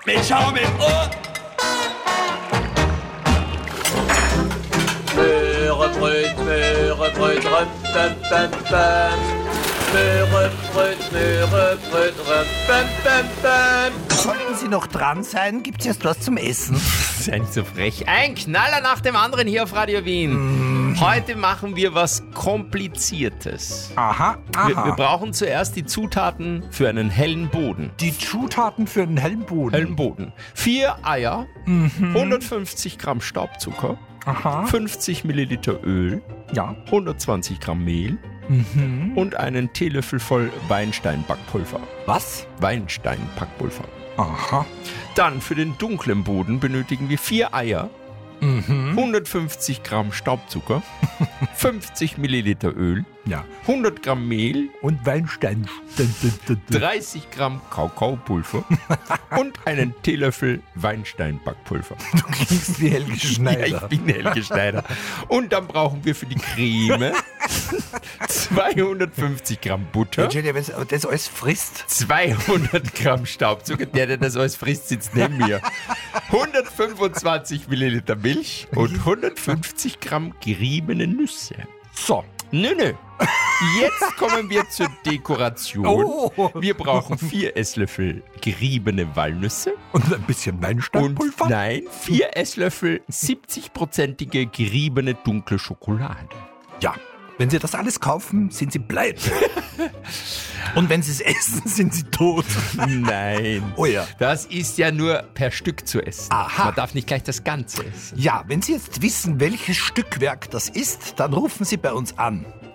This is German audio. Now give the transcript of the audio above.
mit Schaum im Ohr. Möhrebröt, Möhrebröt, röm, bäm, bäm, bäm. Möhrebröt, Möhrebröt, röm, bäm, bäm, bäm. Sollten Sie noch dran sein, gibt's jetzt was zum Essen. Sei nicht so frech. Ein Knaller nach dem anderen hier auf Radio Wien. Heute machen wir was Kompliziertes. Aha, Wir brauchen zuerst die Zutaten für einen hellen Boden. Die Zutaten für einen hellen Boden. Hellen Boden. 4 Eier, 150 Gramm Staubzucker, Aha. 50 Milliliter Öl, Ja. 120 Gramm Mehl und einen Teelöffel voll Weinstein-Backpulver. Was? Weinstein-Backpulver. Aha. Dann für den dunklen Boden benötigen wir 4 Eier, 150 Gramm Staubzucker, 50 Milliliter Öl, Ja. 100 Gramm Mehl, Und Weinstein. 30 Gramm Kakaopulver und einen Teelöffel Weinstein-Backpulver. Du klingst wie Helge Schneider. Ja, ich bin Helge Schneider. Und dann brauchen wir für die Creme 250 Gramm Butter, Entschuldigung, wenn das alles frisst. 200 Gramm Staubzucker, der das alles frisst, sitzt neben mir, 125 Milliliter Milch und 150 Gramm geriebene Nüsse. So. Nö. Jetzt kommen wir zur Dekoration. Oh. Wir brauchen 4 Esslöffel geriebene Walnüsse Und ein bisschen und Weinsteinpulver. 4 Esslöffel 70-prozentige geriebene dunkle Schokolade. Ja. Wenn Sie das alles kaufen, sind Sie pleite. Und wenn Sie es essen, sind Sie tot. Nein. Oh ja. Das ist ja nur per Stück zu essen. Aha. Man darf nicht gleich das Ganze essen. Ja, wenn Sie jetzt wissen, welches Stückwerk das ist, dann rufen Sie bei uns an.